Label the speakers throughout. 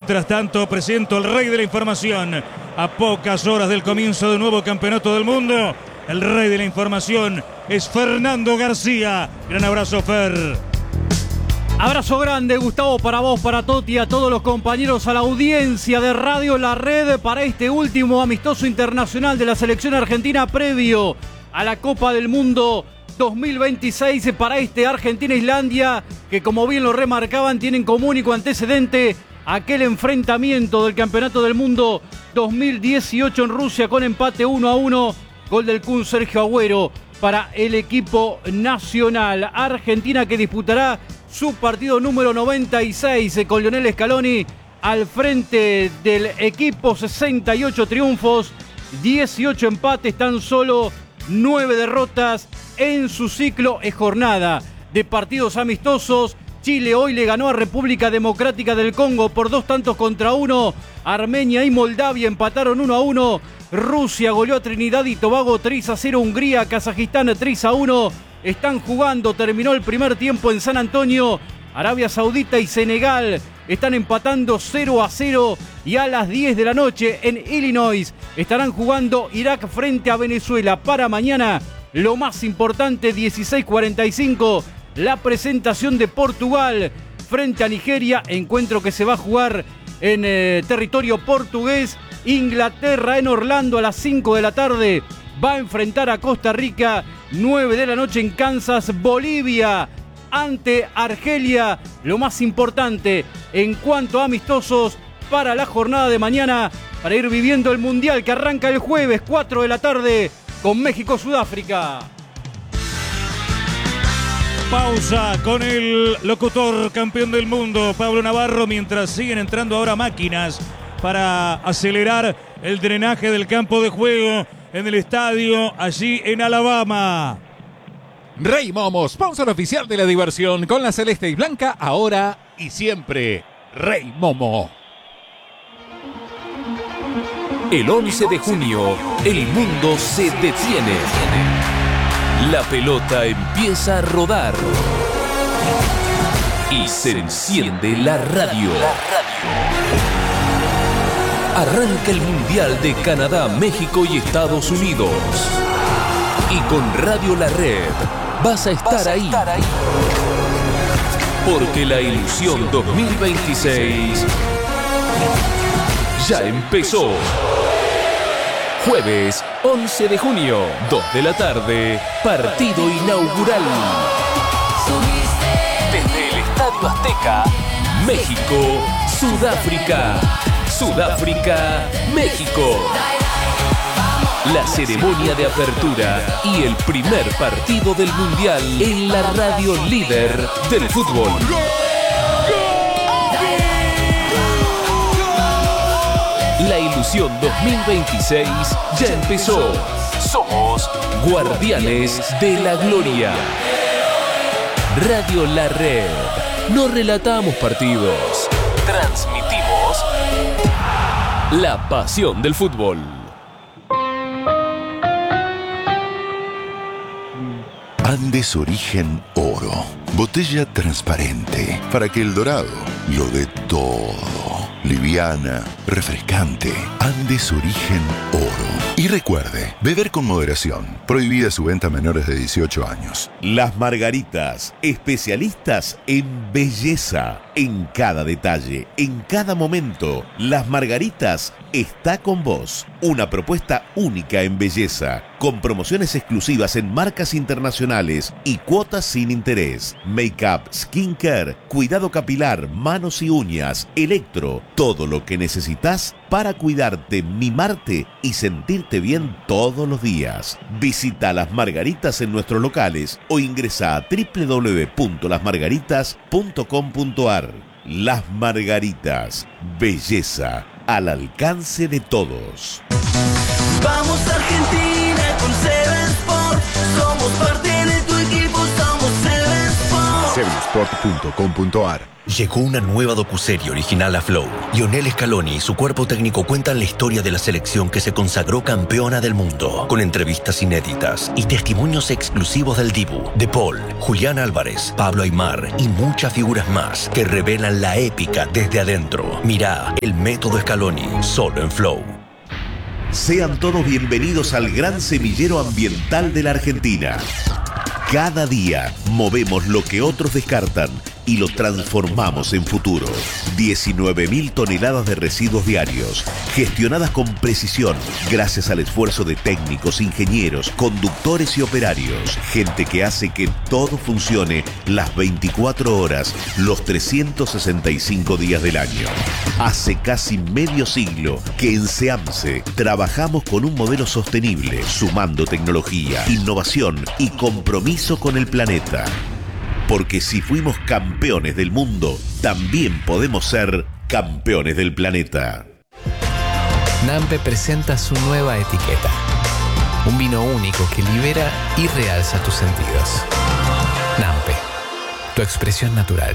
Speaker 1: Mientras tanto, presento al rey de la información. A pocas horas del comienzo de un nuevo campeonato del mundo, el rey de la información es Fernando García. Gran abrazo, Fer.
Speaker 2: Abrazo grande, Gustavo, para vos, para Toti, a todos los compañeros, a la audiencia de Radio La Red para este último amistoso internacional de la selección argentina previo a la Copa del Mundo 2026 para este Argentina-Islandia, que como bien lo remarcaban, tienen como único antecedente aquel enfrentamiento del Campeonato del Mundo 2018 en Rusia con empate 1-1, gol del Kun Sergio Agüero para el equipo nacional. Argentina que disputará su partido número 96 con Lionel Scaloni al frente del equipo. 68 triunfos, 18 empates, tan solo 9 derrotas en su ciclo. Es jornada de partidos amistosos. Chile hoy le ganó a República Democrática del Congo por 2-1. Armenia y Moldavia empataron 1-1. Rusia goleó a Trinidad y Tobago 3-0. Hungría, Kazajistán 3-1. Están jugando, terminó el primer tiempo en San Antonio. Arabia Saudita y Senegal están empatando 0-0. Y a las 10 de la noche en Illinois estarán jugando Irak frente a Venezuela. Para mañana, lo más importante, 16:45, la presentación de Portugal frente a Nigeria. Encuentro que se va a jugar en territorio portugués. Inglaterra en Orlando a las 5 de la tarde va a enfrentar a Costa Rica. 9 de la noche en Kansas. Bolivia ante Argelia. Lo más importante en cuanto a amistosos para la jornada de mañana, para ir viviendo el Mundial que arranca el jueves 4 de la tarde con México-Sudáfrica.
Speaker 1: Pausa con el locutor campeón del mundo, Pablo Navarro, mientras siguen entrando ahora máquinas para acelerar el drenaje del campo de juego en el estadio allí en Alabama.
Speaker 3: Rey Momo, sponsor oficial de la diversión con la celeste y blanca, ahora y siempre. Rey Momo.
Speaker 4: El 11 de junio, el mundo se detiene. La pelota empieza a rodar y se enciende la radio. Arranca el Mundial de Canadá, México y Estados Unidos. Y con Radio La Red vas a estar ahí. Porque la ilusión 2026 ya empezó. Jueves 11 de junio, 2 de la tarde, partido inaugural. Desde el Estadio Azteca, México, Sudáfrica. Sudáfrica, México. La ceremonia de apertura y el primer partido del Mundial en la radio líder del fútbol. La ilusión 2026 ya empezó. Somos Guardianes de la Gloria. Radio La Red. No relatamos partidos. Transmitimos la pasión del fútbol.
Speaker 5: Andes Origen Oro. Botella transparente para que el dorado lo dé todo. Liviana, refrescante. Andes Origen Oro. Y recuerde, beber con moderación. Prohibida su venta a menores de 18 años.
Speaker 6: Las Margaritas, especialistas en belleza. En cada detalle, en cada momento, Las Margaritas está con vos. Una propuesta única en belleza, con promociones exclusivas en marcas internacionales y cuotas sin interés. Make-up, skincare, cuidado capilar, manos y uñas, electro, todo lo que necesitas para cuidarte, mimarte y sentirte bien todos los días. Visita Las Margaritas en nuestros locales o ingresa a www.lasmargaritas.com.ar. Las Margaritas, belleza al alcance de todos.
Speaker 7: Vamos Argentina con Seven Sport, somos parte de tu equipo, somos Seven Sport.
Speaker 5: sport.com.ar.
Speaker 8: Llegó una nueva docuserie original a Flow. Lionel Scaloni y su cuerpo técnico cuentan la historia de la selección que se consagró campeona del mundo, con entrevistas inéditas y testimonios exclusivos del Dibu, De Paul, Julián Álvarez, Pablo Aimar y muchas figuras más que revelan la épica desde adentro. Mirá El Método Scaloni, solo en Flow.
Speaker 6: Sean todos bienvenidos al gran semillero ambiental de la Argentina. Cada día movemos lo que otros descartan y lo transformamos en futuro. 19.000 toneladas de residuos diarios, gestionadas con precisión, gracias al esfuerzo de técnicos, ingenieros, conductores y operarios. Gente que hace que todo funcione las 24 horas, los 365 días del año. Hace casi medio siglo que en SEAMSE trabajamos con un modelo sostenible, sumando tecnología, innovación y compromiso con el planeta. Porque si fuimos campeones del mundo, también podemos ser campeones del planeta.
Speaker 9: Nampe presenta su nueva etiqueta. Un vino único que libera y realza tus sentidos. Nampe, tu expresión natural.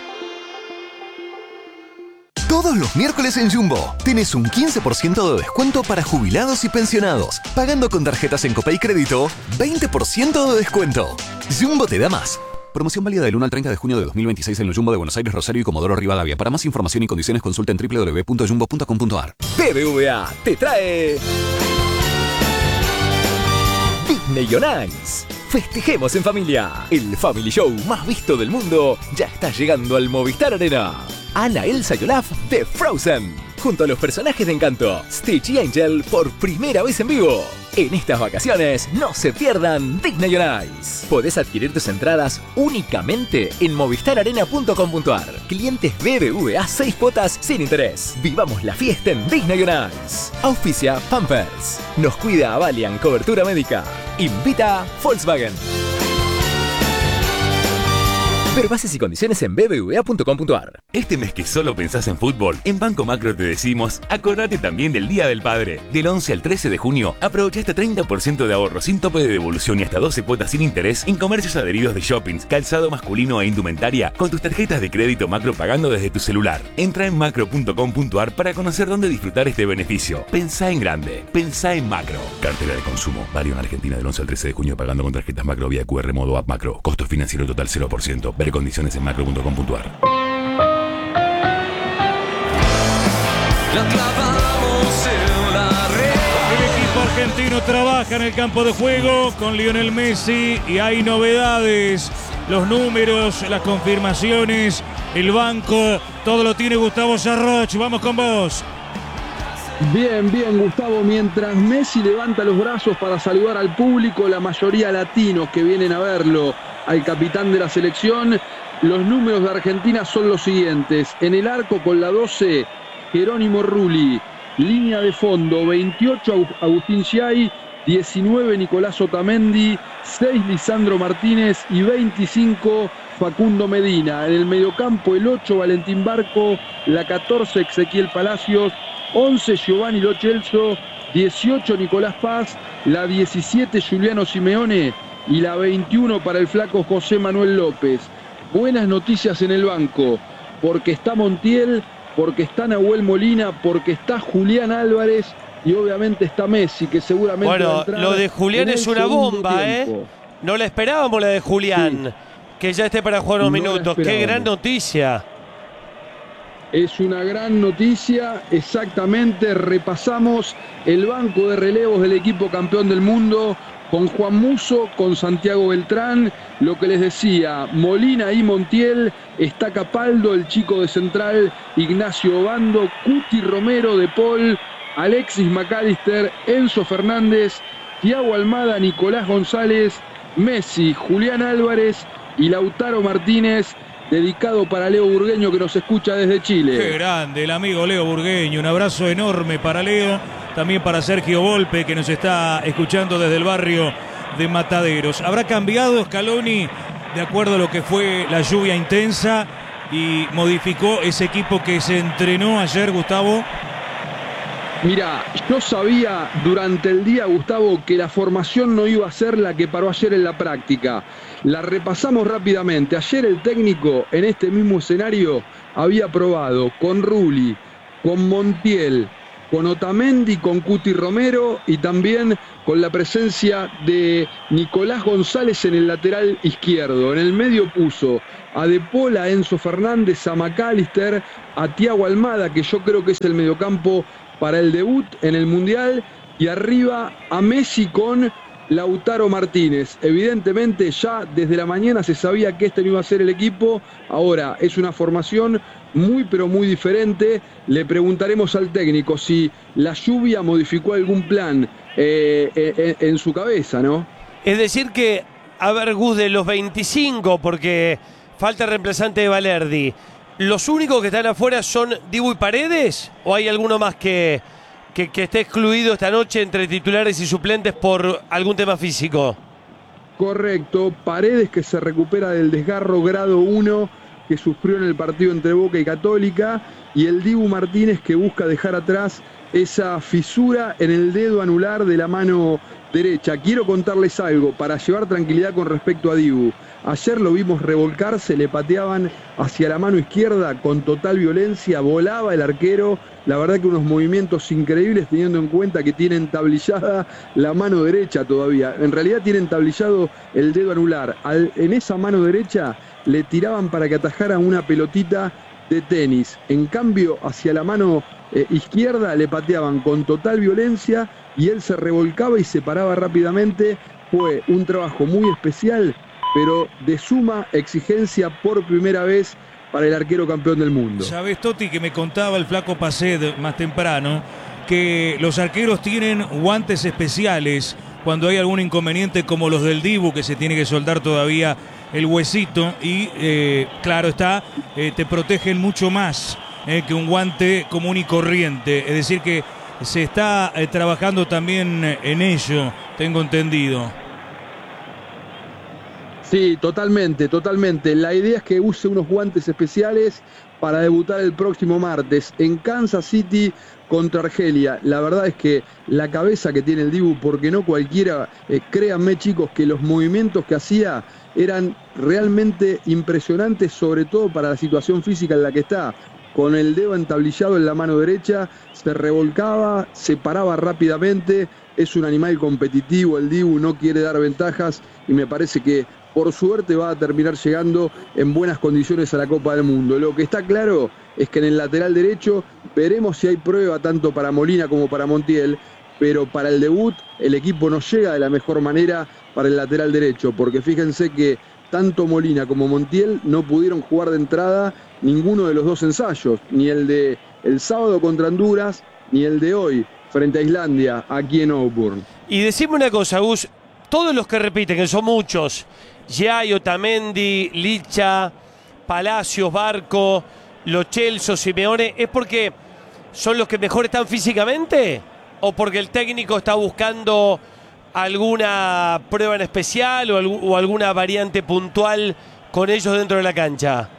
Speaker 10: Todos los miércoles en Jumbo tenés un 15% de descuento para jubilados y pensionados. Pagando con tarjetas en Copay Crédito, 20% de descuento. Jumbo te da más. Promoción válida del 1 al 30 de junio de 2026 en los Jumbo de Buenos Aires, Rosario y Comodoro Rivadavia. Para más información y condiciones consulta en www.jumbo.com.ar.
Speaker 11: BBVA te trae Disney on Ice. Festejemos en familia. El Family Show más visto del mundo ya está llegando al Movistar Arena. Anna, Elsa y Olaf de Frozen, junto a los personajes de Encanto, Stitch y Angel por primera vez en vivo. En estas vacaciones no se pierdan Disney on Ice. Podés adquirir tus entradas únicamente en movistararena.com.ar. Clientes BBVA 6 cuotas sin interés. Vivamos la fiesta en Disney on Ice. Auspicia Pampers. Nos cuida Valiant Cobertura Médica. Invita Volkswagen. Ver bases y condiciones en bbva.com.ar.
Speaker 12: Este mes que solo pensás en fútbol, en Banco Macro te decimos, acordate también del Día del Padre. Del 11 al 13 de junio, aprovecha hasta 30% de ahorro sin tope de devolución y hasta 12 cuotas sin interés en comercios adheridos de shoppings, calzado masculino e indumentaria con tus tarjetas de crédito Macro pagando desde tu celular. Entra en macro.com.ar para conocer dónde disfrutar este beneficio. Pensá en grande, pensá en Macro. Cartera de consumo, válido en Argentina del 11 al 13 de junio pagando con tarjetas Macro vía QR modo app Macro. Costo financiero total 0%. Ver condiciones en macro.com.ar.
Speaker 1: El equipo argentino trabaja en el campo de juego con Lionel Messi y hay novedades. Los números, las confirmaciones, el banco, todo lo tiene Gustavo Sarroch. Vamos con vos.
Speaker 13: Bien, Gustavo. Mientras Messi levanta los brazos para saludar al público, la mayoría latinos que vienen a verlo, al capitán de la selección, los números de Argentina son los siguientes. En el arco con la 12, Jerónimo Rulli. Línea de fondo, 28 Agustín Giai, 19 Nicolás Otamendi, 6 Lisandro Martínez y 25 Facundo Medina. En el mediocampo el 8 Valentín Barco, la 14 Ezequiel Palacios, 11 Giovanni Lo Celso, 18 Nicolás Paz, la 17 Giuliano Simeone y la 21 para el flaco José Manuel López. Buenas noticias en el banco, porque está Montiel, porque está Nahuel Molina, porque está Julián Álvarez y obviamente está Messi, que seguramente va a entrar.
Speaker 14: Lo de Julián es una bomba, ¿eh? No la esperábamos la de Julián, sí, que ya esté para jugar unos minutos. Qué gran noticia.
Speaker 13: Es una gran noticia, exactamente. Repasamos el banco de relevos del equipo campeón del mundo con Juan Musso, con Santiago Beltrán, lo que les decía, Molina y Montiel, está Capaldo, el chico de Central, Ignacio Obando, Cuti Romero, De Paul, Alexis McAllister, Enzo Fernández, Thiago Almada, Nicolás González, Messi, Julián Álvarez y Lautaro Martínez, dedicado para Leo Burgueño que nos escucha desde Chile.
Speaker 1: Qué grande el amigo Leo Burgueño, un abrazo enorme para Leo, también para Sergio Volpe que nos está escuchando desde el barrio de Mataderos. ¿Habrá cambiado Scaloni de acuerdo a lo que fue la lluvia intensa y modificó ese equipo que se entrenó ayer, Gustavo?
Speaker 13: Mira, yo sabía durante el día, Gustavo, que la formación no iba a ser la que paró ayer en la práctica. La repasamos rápidamente. Ayer el técnico en este mismo escenario había probado con Rulli, con Montiel, con Otamendi, con Cuti Romero y también con la presencia de Nicolás González en el lateral izquierdo. En el medio puso a De Paul, a Enzo Fernández, a McAllister, a Thiago Almada, que yo creo que es el mediocampo para el debut en el Mundial, y arriba a Messi con Lautaro Martínez. Evidentemente ya desde la mañana se sabía que este no iba a ser el equipo. Ahora es una formación muy pero muy diferente. Le preguntaremos al técnico si la lluvia modificó algún plan en su cabeza, ¿no?
Speaker 14: Es decir que, a ver, Gus, de los 25, porque falta el reemplazante de Valerdi, ¿los únicos que están afuera son Dibu y Paredes? ¿O hay alguno más que esté excluido esta noche entre titulares y suplentes por algún tema físico?
Speaker 13: Correcto, Paredes, que se recupera del desgarro grado 1 que sufrió en el partido entre Boca y Católica, y el Dibu Martínez, que busca dejar atrás esa fisura en el dedo anular de la mano derecha. Quiero contarles algo para llevar tranquilidad con respecto a Dibu. Ayer lo vimos revolcarse, le pateaban hacia la mano izquierda con total violencia, volaba el arquero. La verdad que unos movimientos increíbles, teniendo en cuenta que tiene entablillada la mano derecha todavía. En realidad tiene entablillado el dedo anular. En esa mano derecha le tiraban para que atajara una pelotita de tenis. En cambio, hacia la mano izquierda le pateaban con total violencia y él se revolcaba y se paraba rápidamente. Fue un trabajo muy especial, pero de suma exigencia por primera vez para el arquero campeón del mundo.
Speaker 1: Sabes, Toti, que me contaba el flaco Paced más temprano, que los arqueros tienen guantes especiales cuando hay algún inconveniente, como los del Dibu, que se tiene que soldar todavía el huesito, y claro está, te protegen mucho más que un guante común y corriente. Es decir que se está trabajando también en ello, tengo entendido.
Speaker 13: Sí, totalmente, totalmente. La idea es que use unos guantes especiales para debutar el próximo martes en Kansas City contra Argelia. La verdad es que la cabeza que tiene el Dibu, porque no cualquiera, créanme chicos, que los movimientos que hacía eran realmente impresionantes, sobre todo para la situación física en la que está. Con el dedo entablillado en la mano derecha, se revolcaba, se paraba rápidamente. Es un animal competitivo el Dibu, no quiere dar ventajas y me parece que por suerte va a terminar llegando en buenas condiciones a la Copa del Mundo. Lo que está claro es que en el lateral derecho veremos si hay prueba tanto para Molina como para Montiel, pero para el debut el equipo no llega de la mejor manera para el lateral derecho, porque fíjense que tanto Molina como Montiel no pudieron jugar de entrada ninguno de los dos ensayos, ni el de el sábado contra Honduras, ni el de hoy frente a Islandia aquí en Auburn.
Speaker 14: Y decime una cosa, Gus, todos los que repiten, que son muchos, Giai, Otamendi, Licha, Palacios, Barco, Lo Celso, Simeone, ¿es porque son los que mejor están físicamente? ¿O porque el técnico está buscando alguna prueba en especial o alguna variante puntual con ellos dentro de la cancha?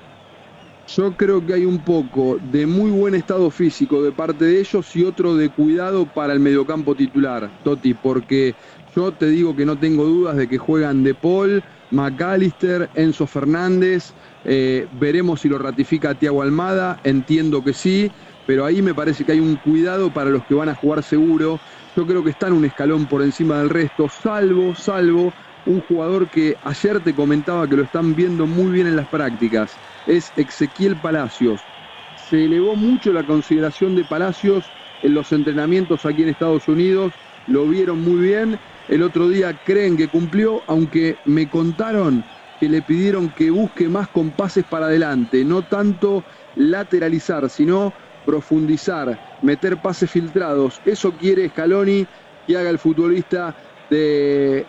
Speaker 13: Yo creo que hay un poco de muy buen estado físico de parte de ellos y otro de cuidado para el mediocampo titular, Toti, porque yo te digo que no tengo dudas de que juegan De Paul, McAllister, Enzo Fernández, veremos si lo ratifica Thiago Almada, entiendo que sí, pero ahí me parece que hay un cuidado para los que van a jugar seguro. Yo creo que están un escalón por encima del resto, salvo un jugador que ayer te comentaba que lo están viendo muy bien en las prácticas, es Ezequiel Palacios. Se elevó mucho la consideración de Palacios en los entrenamientos aquí en Estados Unidos, lo vieron muy bien. El otro día creen que cumplió, aunque me contaron que le pidieron que busque más con pases para adelante, no tanto lateralizar, sino profundizar, meter pases filtrados. Eso quiere Scaloni que haga el futbolista del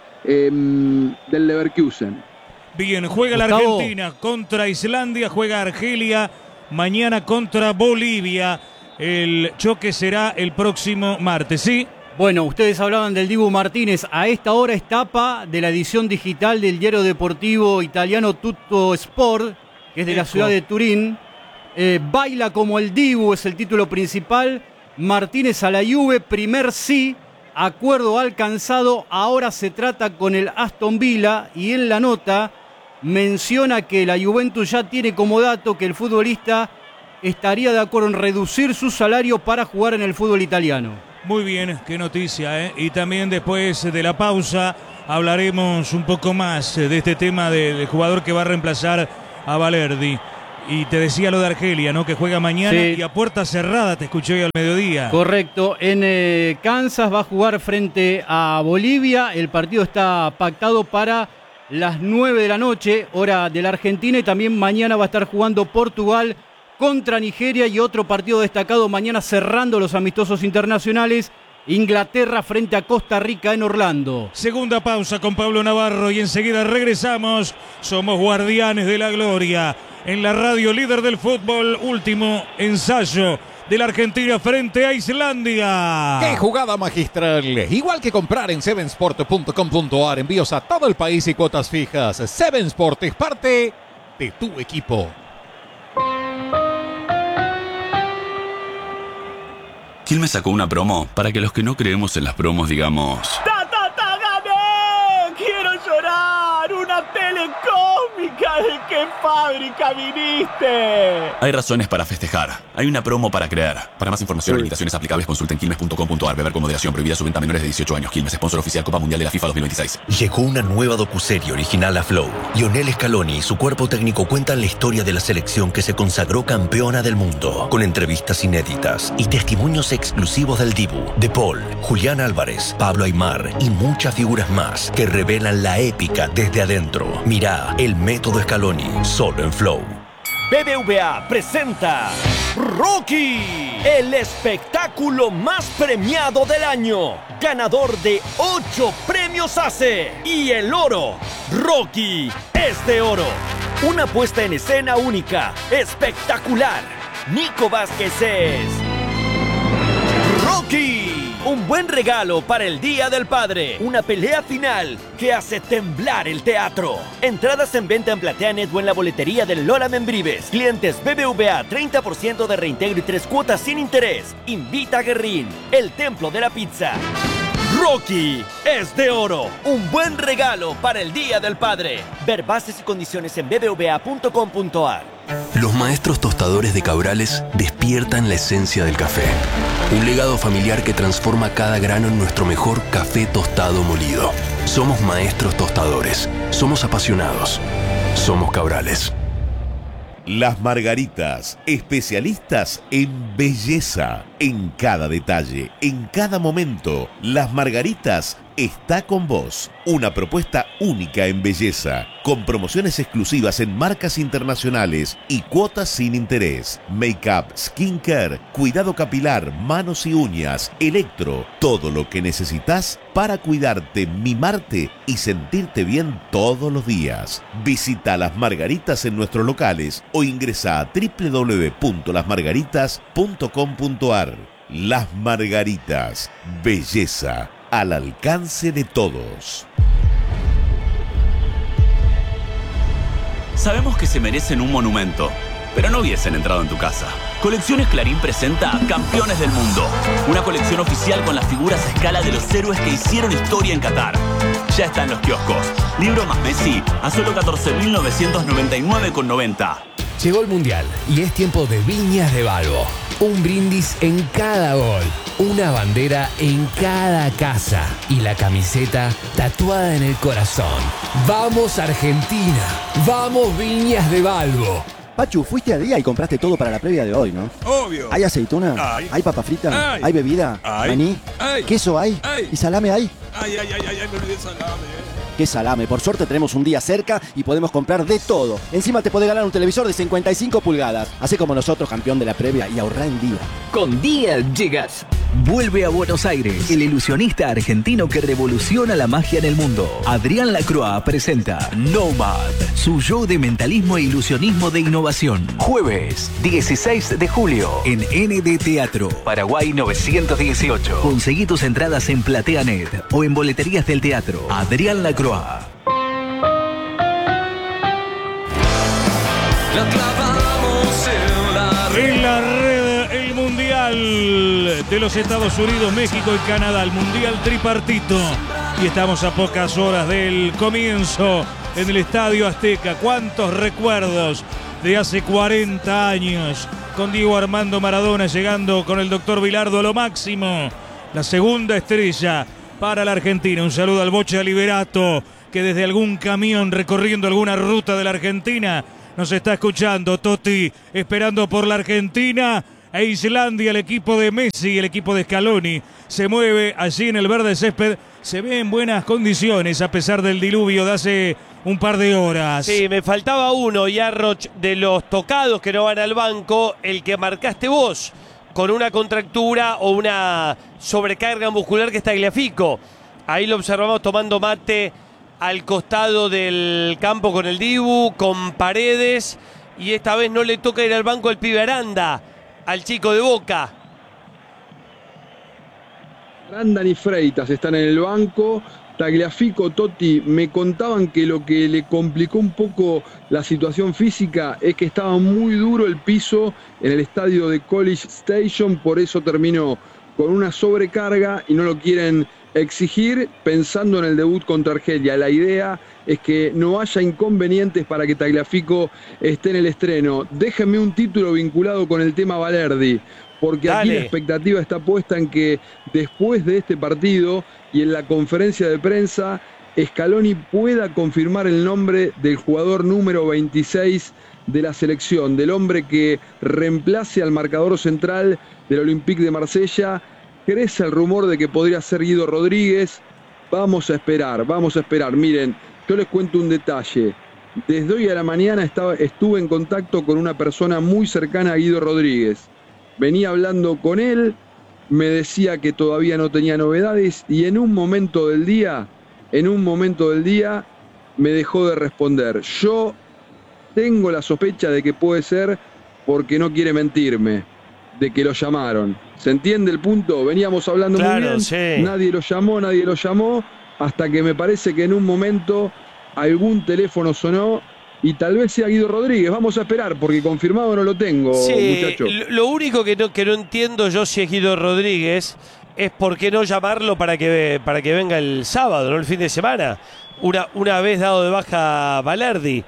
Speaker 13: Leverkusen.
Speaker 1: Bien, juega la Argentina contra Islandia, juega Argelia mañana contra Bolivia. El choque será el próximo martes, ¿sí?
Speaker 2: Bueno, ustedes hablaban del Dibu Martínez. A esta hora es tapa de la edición digital del diario deportivo italiano Tutto Sport, que es de la ciudad de Turín. Baila como el Dibu es el título principal. Martínez a la Juve, primer sí, acuerdo alcanzado, ahora se trata con el Aston Villa y en la nota menciona que la Juventus ya tiene como dato que el futbolista estaría de acuerdo en reducir su salario para jugar en el fútbol italiano.
Speaker 1: Muy bien, qué noticia, ¿eh? Y también después de la pausa hablaremos un poco más de este tema del jugador que va a reemplazar a Valerdi. Y te decía lo de Argelia, ¿no? Que juega mañana
Speaker 2: sí.
Speaker 1: Y a puerta cerrada, te escuché hoy al mediodía.
Speaker 2: Correcto, en Kansas va a jugar frente a Bolivia. El partido está pactado para las 9 de la noche, hora de la Argentina. Y también mañana va a estar jugando Portugal contra Nigeria. Y otro partido destacado mañana cerrando los amistosos internacionales. Inglaterra frente a Costa Rica en Orlando.
Speaker 1: Segunda pausa con Pablo Navarro y enseguida regresamos. Somos guardianes de la gloria. En la radio líder del fútbol, último ensayo de la Argentina frente a Islandia.
Speaker 3: ¡Qué jugada magistral! Igual que comprar en sevensport.com.ar, envíos a todo el país y cuotas fijas. Seven Sport es parte de tu equipo.
Speaker 15: Quilmes sacó una promo para que los que no creemos en las promos digamos...
Speaker 7: ¡Gané! ¡Quiero llorar! ¡Una telecómica! ¿De qué fábrica viniste?
Speaker 15: Hay razones para festejar. Hay una promo para creer. Para más información o limitaciones aplicables, consulten quilmes.com.ar. Beber con moderación. Prohibida su venta a menores de 18 años. Quilmes, sponsor oficial Copa Mundial de la FIFA 2026.
Speaker 8: Llegó una nueva docuserie original a Flow. Lionel Scaloni y su cuerpo técnico cuentan la historia de la selección que se consagró campeona del mundo, con entrevistas inéditas y testimonios exclusivos del Dibu, De Paul, Julián Álvarez, Pablo Aimar y muchas figuras más que revelan la épica desde adentro. Mirá El Método Scaloni, solo en Flow.
Speaker 16: BBVA presenta Rocky, el espectáculo más premiado del año, ganador de 8 premios ACE y el oro. Rocky es de oro. Una puesta en escena única, espectacular. Nico Vázquez es Rocky. Un buen regalo para el Día del Padre. Una pelea final que hace temblar el teatro. Entradas en venta en PlateaNet o en la boletería del Lola Membrives. Clientes BBVA, 30% de reintegro y 3 cuotas sin interés. Invita a Guerrín, el templo de la pizza. Rocky es de oro. Un buen regalo para el Día del Padre. Ver bases y condiciones en bbva.com.ar.
Speaker 17: Los maestros tostadores de Cabrales despiertan la esencia del café. Un legado familiar que transforma cada grano en nuestro mejor café tostado molido. Somos maestros tostadores. Somos apasionados. Somos Cabrales.
Speaker 6: Las Margaritas, especialistas en belleza, en cada detalle, en cada momento. Las Margaritas está con vos. Una propuesta única en belleza, con promociones exclusivas en marcas internacionales y cuotas sin interés. Make-up, skincare, cuidado capilar, manos y uñas, electro, todo lo que necesitas para cuidarte, mimarte y sentirte bien todos los días. Visita Las Margaritas en nuestros locales o ingresa a www.lasmargaritas.com.ar. Las Margaritas, belleza al alcance de todos.
Speaker 15: Sabemos que se merecen un monumento, pero no hubiesen entrado en tu casa. Colecciones Clarín presenta Campeones del Mundo, una colección oficial con las figuras a escala de los héroes que hicieron historia en Qatar. Ya está en los kioscos. Libro más Messi a solo 14.999,90.
Speaker 18: Llegó el Mundial y es tiempo de Viñas de Balbo. Un brindis en cada gol, una bandera en cada casa y la camiseta tatuada en el corazón. ¡Vamos Argentina! ¡Vamos Viñas de Balbo!
Speaker 19: Pachu, fuiste al día y compraste todo para la previa de hoy, ¿no?
Speaker 20: Obvio.
Speaker 19: ¿Hay aceituna? ¿Hay papa frita?
Speaker 20: Ay.
Speaker 19: ¿Hay bebida?
Speaker 20: Ay.
Speaker 19: ¿Maní?
Speaker 20: Ay.
Speaker 19: ¿Queso hay?
Speaker 20: Ay.
Speaker 19: ¿Y salame hay?
Speaker 20: Ay, me olvidé el salame.
Speaker 19: ¿Qué salame? Por suerte tenemos un día cerca y podemos comprar de todo. Encima te podés ganar un televisor de 55 pulgadas. Hacé como nosotros, campeón de la previa, y ahorrá en día.
Speaker 21: Con Día llegas. Vuelve a Buenos Aires, el ilusionista argentino que revoluciona la magia en el mundo. Adrián Lacroix presenta Nomad, su show de mentalismo e ilusionismo de innovación. Jueves, 16 de julio, en ND Teatro, Paraguay 918. Conseguí tus entradas en PlateaNet o en boleterías del teatro. Adrián Lacroix.
Speaker 1: En la red, el Mundial fútbol de los Estados Unidos, México y Canadá, el Mundial Tripartito. Y estamos a pocas horas del comienzo en el Estadio Azteca. ¿Cuántos recuerdos de hace 40 años? Con Diego Armando Maradona llegando con el doctor Bilardo a lo máximo. La segunda estrella para la Argentina. Un saludo al Boche Aliberato, que desde algún camión recorriendo alguna ruta de la Argentina nos está escuchando. Totti esperando por la Argentina e Islandia, el equipo de Messi, el equipo de Scaloni, se mueve allí en el verde césped. Se ve en buenas condiciones a pesar del diluvio de hace un par de horas.
Speaker 14: Sí, me faltaba uno, Yarroch, de los tocados que no van al banco, el que marcaste vos, con una contractura o una sobrecarga muscular, que está Tagliafico. Ahí lo observamos tomando mate al costado del campo con el Dibu, con Paredes, y esta vez no le toca ir al banco al pibe Aranda, al chico de Boca.
Speaker 13: Aranda y Freitas están en el banco. Tagliafico, Totti, me contaban que lo que le complicó un poco la situación física es que estaba muy duro el piso en el estadio de College Station, por eso terminó con una sobrecarga y no lo quieren exigir pensando en el debut contra Argelia. La idea es que no haya inconvenientes para que Tagliafico esté en el estreno. Déjenme un título vinculado con el tema Balerdi, porque aquí la expectativa está puesta en que después de este partido y en la conferencia de prensa, Scaloni pueda confirmar el nombre del jugador número 26 de la selección, del hombre que reemplace al marcador central del Olympique de Marsella. Crece el rumor de que podría ser Guido Rodríguez. Vamos a esperar. Miren, yo les cuento un detalle. Desde hoy a la mañana estuve en contacto con una persona muy cercana a Guido Rodríguez. Venía hablando con él, me decía que todavía no tenía novedades y en un momento del día me dejó de responder. Yo tengo la sospecha de que puede ser porque no quiere mentirme, de que lo llamaron. ¿Se entiende el punto? Veníamos hablando muy bien, sí. Nadie lo llamó, hasta que me parece que en un momento algún teléfono sonó y tal vez sea Guido Rodríguez. Vamos a esperar, porque confirmado no lo tengo, muchacho.
Speaker 14: Lo único que no entiendo yo, si es Guido Rodríguez, es por qué no llamarlo para que venga el sábado, no el fin de semana, una vez dado de baja Balerdi.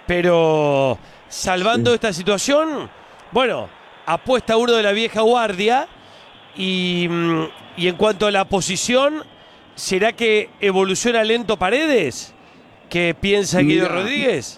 Speaker 14: Pero salvando esta situación, bueno, apuesta uno de la vieja guardia. Y en cuanto a la posición, ¿será que evoluciona lento Paredes? ¿Qué piensa Guido Rodríguez?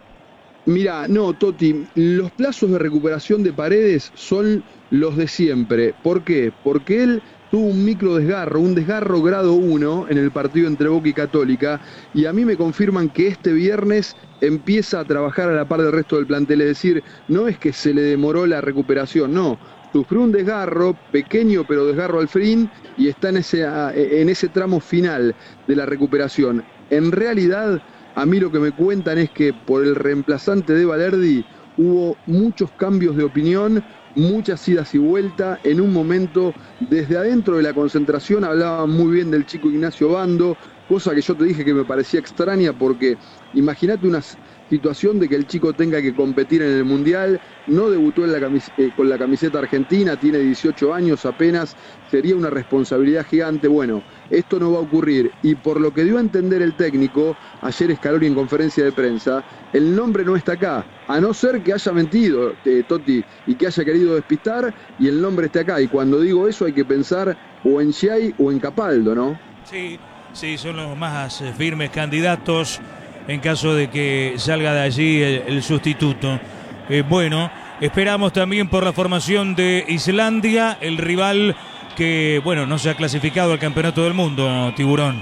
Speaker 13: Mira, no, Totti, los plazos de recuperación de Paredes son los de siempre. ¿Por qué? Porque él tuvo un desgarro grado 1 en el partido entre Boca y Católica, y a mí me confirman que este viernes empieza a trabajar a la par del resto del plantel. Es decir, no es que se le demoró la recuperación, no. Sufrió un desgarro, pequeño pero desgarro al fin, y está en ese tramo final de la recuperación. En realidad, a mí lo que me cuentan es que por el reemplazante de Balerdi hubo muchos cambios de opinión, muchas idas y vueltas. En un momento, desde adentro de la concentración, hablaban muy bien del chico Ignacio Bando, cosa que yo te dije que me parecía extraña, porque imagínate una situación de que el chico tenga que competir en el Mundial, no debutó con la camiseta argentina, tiene 18 años apenas, sería una responsabilidad gigante. Bueno, esto no va a ocurrir, y por lo que dio a entender el técnico ayer Scaloni en conferencia de prensa, el nombre no está acá, a no ser que haya mentido Totti y que haya querido despistar y el nombre esté acá. Y cuando digo eso hay que pensar o en Schiai o en Capaldo, ¿no?
Speaker 1: Sí, son los más firmes candidatos en caso de que salga de allí el sustituto. Bueno, esperamos también por la formación de Islandia, el rival que, bueno, no se ha clasificado al Campeonato del Mundo, Tiburón.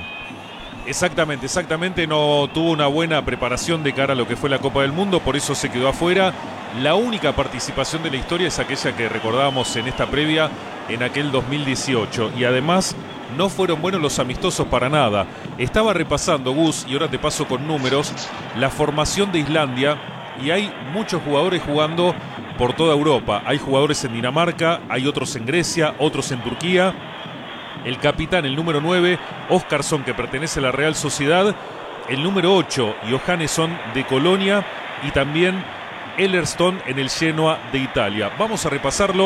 Speaker 3: Exactamente, no tuvo una buena preparación de cara a lo que fue la Copa del Mundo, por eso se quedó afuera. La única participación de la historia es aquella que recordábamos en esta previa, en aquel 2018, y además no fueron buenos los amistosos para nada. Estaba repasando, Gus, y ahora te paso con números, la formación de Islandia, y hay muchos jugadores jugando por toda Europa. Hay jugadores en Dinamarca, hay otros en Grecia, otros en Turquía. El capitán, el número 9, Óskarsson, que pertenece a la Real Sociedad. El número 8, Johannesson, de Colonia. Y también Ellerston en el Genoa de Italia. Vamos a repasarlo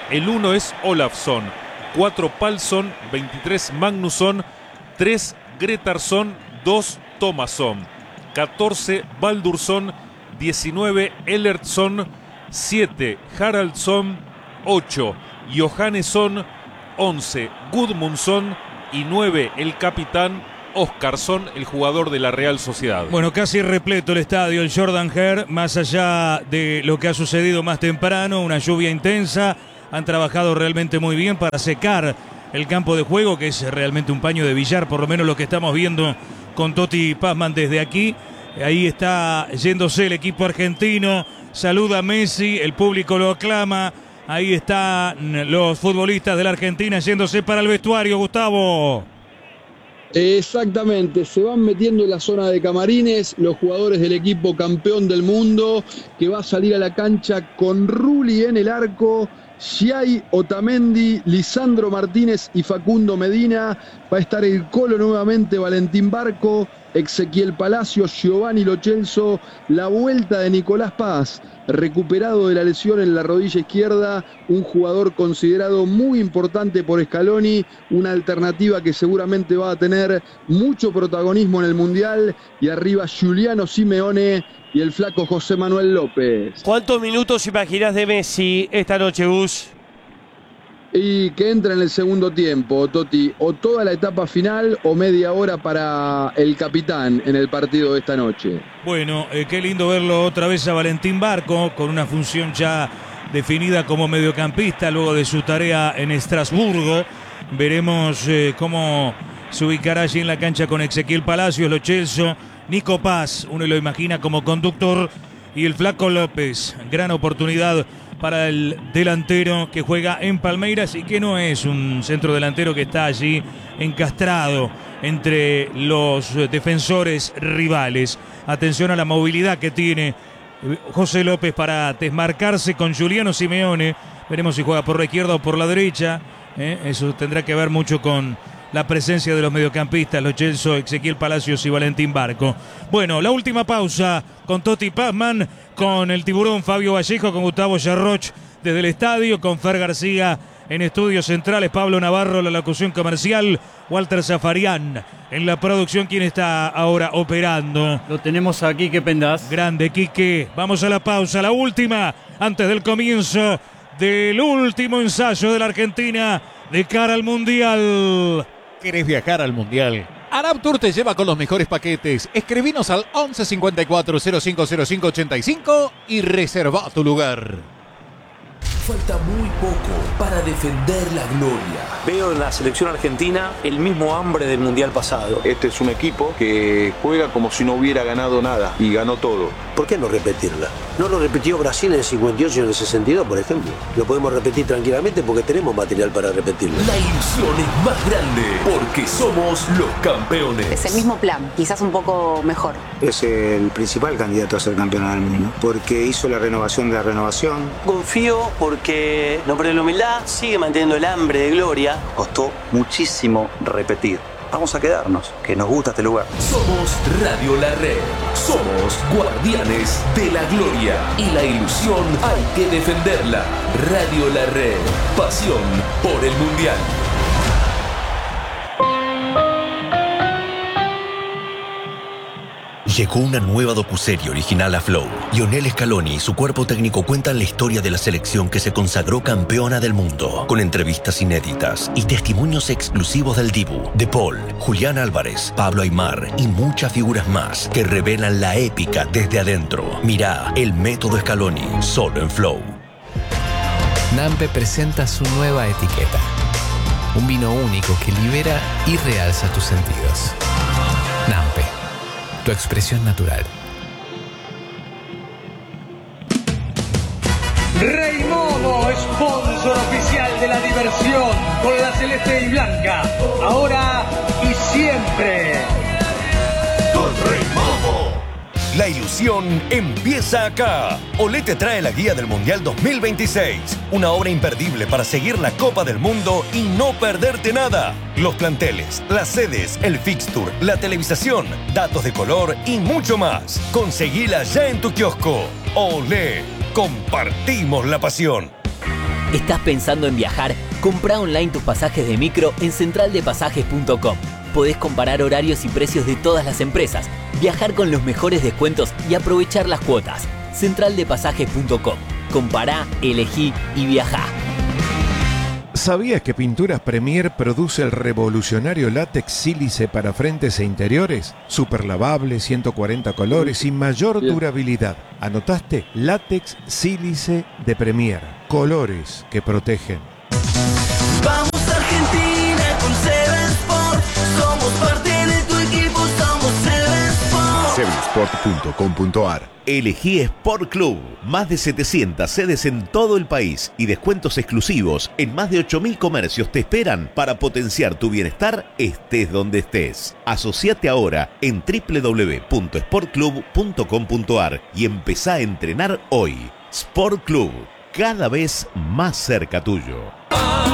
Speaker 3: El 1 es Olafsson, 4 Palsson, 23 Magnusson, 3 Gretarsson, 2 Thomasson, 14 Baldursson, 19 Ellertsson, 7 Haraldsson, 8 Johannesson, 11 Gudmundsson y 9 el capitán Oscarsson, el jugador de la Real Sociedad.
Speaker 1: Bueno, casi repleto el estadio, el Jordan Hare, más allá de lo que ha sucedido más temprano, una lluvia intensa, han trabajado realmente muy bien para secar el campo de juego, que es realmente un paño de billar, por lo menos lo que estamos viendo con Totti Pazman desde aquí. Ahí está yéndose el equipo argentino, saluda a Messi, el público lo aclama, ahí están los futbolistas de la Argentina yéndose para el vestuario, Gustavo.
Speaker 13: Exactamente, se van metiendo en la zona de camarines los jugadores del equipo campeón del mundo, que va a salir a la cancha con Rulli en el arco, Sciai, Otamendi, Lisandro Martínez y Facundo Medina. Va a estar el Colo nuevamente, Valentín Barco, Ezequiel Palacios, Giovanni Lo Celso. La vuelta de Nicolás Paz, recuperado de la lesión en la rodilla izquierda, un jugador considerado muy importante por Scaloni, una alternativa que seguramente va a tener mucho protagonismo en el Mundial. Y arriba Giuliano Simeone y el flaco José Manuel López.
Speaker 14: ¿Cuántos minutos imaginás de Messi esta noche, Gus?
Speaker 13: Y que entra en el segundo tiempo, Totti, o toda la etapa final o media hora para el capitán en el partido de esta noche.
Speaker 1: Bueno, qué lindo verlo otra vez a Valentín Barco, con una función ya definida como mediocampista luego de su tarea en Estrasburgo. Veremos cómo se ubicará allí en la cancha con Ezequiel Palacios, Lo Celso, Nico Paz, uno lo imagina como conductor, y el flaco López. Gran oportunidad para el delantero que juega en Palmeiras y que no es un centro delantero que está allí encastrado entre los defensores rivales. Atención a la movilidad que tiene José López para desmarcarse con Giuliano Simeone. Veremos si juega por la izquierda o por la derecha. Eso tendrá que ver mucho con la presencia de los mediocampistas, Lo Celso, Ezequiel Palacios y Valentín Barco. Bueno, la última pausa con Totti Pazman, con el tiburón Fabio Vallejo, con Gustavo Yarroch desde el estadio, con Fer García en estudios centrales, Pablo Navarro, la locución comercial, Walter Zafarian en la producción, quien está ahora operando.
Speaker 2: Lo tenemos aquí, Quique Pendas.
Speaker 1: Grande, Quique. Vamos a la pausa, la última, antes del comienzo del último ensayo de la Argentina de cara al Mundial.
Speaker 4: ¿Querés viajar al Mundial? Arab Tour te lleva con los mejores paquetes. Escribinos al 11 54 05 05 85 y reserva tu lugar.
Speaker 8: Falta muy poco para defender la gloria.
Speaker 22: Veo en la selección argentina el mismo hambre del Mundial pasado.
Speaker 23: Este es un equipo que juega como si no hubiera ganado nada y ganó todo.
Speaker 24: ¿Por qué no repetirla? No lo repitió Brasil en el 58 y en el 62, por ejemplo. Lo podemos repetir tranquilamente porque tenemos material para repetirlo.
Speaker 8: La ilusión es más grande porque somos los campeones.
Speaker 25: Es el mismo plan, quizás un poco mejor.
Speaker 26: Es el principal candidato a ser campeón del mundo porque hizo la renovación de la renovación.
Speaker 22: Confío porque no perdió la humildad, sigue manteniendo el hambre de gloria.
Speaker 26: Costó muchísimo repetir. Vamos a quedarnos, que nos gusta este lugar.
Speaker 8: Somos Radio La Red. Somos guardianes de la gloria. Y la ilusión hay que defenderla. Radio La Red. Pasión por el Mundial. Llegó una nueva docuserie original a Flow. Lionel Scaloni y su cuerpo técnico cuentan la historia de la selección que se consagró campeona del mundo, con entrevistas inéditas y testimonios exclusivos del Dibu, De Paul, Julián Álvarez, Pablo Aimar y muchas figuras más que revelan la épica desde adentro. Mirá El Método Scaloni, solo en Flow.
Speaker 18: Nampe presenta su nueva etiqueta. Un vino único que libera y realza tus sentidos. Nampe. Tu expresión natural.
Speaker 27: Rey Momo, sponsor oficial de la diversión con la celeste y blanca. Ahora y siempre.
Speaker 8: Con Rey Momo. La ilusión empieza acá. Olé te trae la guía del Mundial 2026. Una obra imperdible para seguir la Copa del Mundo y no perderte nada. Los planteles, las sedes, el fixture, la televisación, datos de color y mucho más. Conseguila ya en tu kiosco. Olé, compartimos la pasión.
Speaker 5: ¿Estás pensando en viajar? Comprá online tus pasajes de micro en centraldepasajes.com. Podés comparar horarios y precios de todas las empresas, viajar con los mejores descuentos y aprovechar las cuotas. Centraldepasajes.com. Compará, elegí y viajá.
Speaker 7: ¿Sabías que Pinturas Premier produce el revolucionario látex sílice para frentes e interiores? Super lavable, 140 colores y mayor durabilidad. ¿Anotaste? Látex sílice de Premier. Colores que protegen.
Speaker 9: Vamos Argentina con Seven Sport. Somos parte de tu equipo, somos Seven Sport.
Speaker 6: Sevensport.com.ar. Elegí Sport Club. Más de 700 sedes en todo el país y descuentos exclusivos en más de 8.000 comercios te esperan para potenciar tu bienestar estés donde estés. Asociate ahora en www.sportclub.com.ar y empezá a entrenar hoy. Sport Club, cada vez más cerca tuyo.